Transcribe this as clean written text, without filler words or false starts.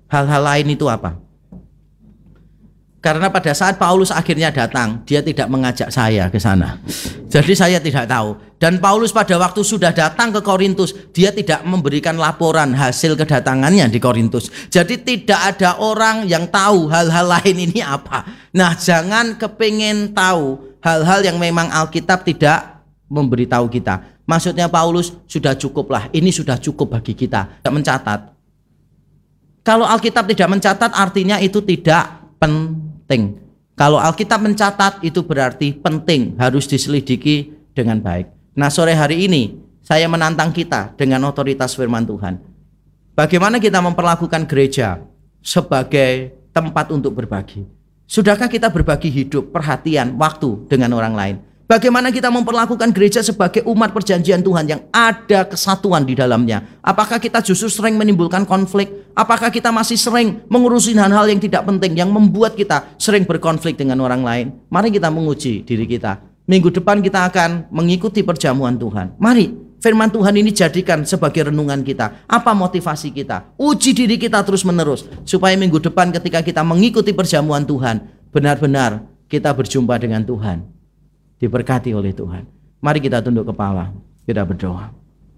Hal-hal lain itu apa? Karena pada saat Paulus akhirnya datang, dia tidak mengajak saya ke sana. Jadi saya tidak tahu. Dan Paulus pada waktu sudah datang ke Korintus, dia tidak memberikan laporan hasil kedatangannya di Korintus. Jadi tidak ada orang yang tahu hal-hal lain ini apa. Nah, jangan kepingin tahu hal-hal yang memang Alkitab tidak memberitahu kita. Maksudnya Paulus, sudah cukuplah, ini sudah cukup bagi kita. Tidak mencatat. Kalau Alkitab tidak mencatat, artinya itu tidak penting. Kalau Alkitab mencatat, itu berarti penting, harus diselidiki dengan baik. Nah, sore hari ini saya menantang kita dengan otoritas firman Tuhan. Bagaimana kita memperlakukan gereja sebagai tempat untuk berbagi? Sudahkah kita berbagi hidup, perhatian, waktu dengan orang lain? Bagaimana kita memperlakukan gereja sebagai umat perjanjian Tuhan yang ada kesatuan di dalamnya? Apakah kita justru sering menimbulkan konflik? Apakah kita masih sering mengurusin hal-hal yang tidak penting, yang membuat kita sering berkonflik dengan orang lain? Mari kita menguji diri kita. Minggu depan kita akan mengikuti perjamuan Tuhan. Mari firman Tuhan ini jadikan sebagai renungan kita. Apa motivasi kita? Uji diri kita terus menerus, supaya minggu depan ketika kita mengikuti perjamuan Tuhan, benar-benar kita berjumpa dengan Tuhan, diberkati oleh Tuhan. Mari kita tunduk kepala, kita berdoa.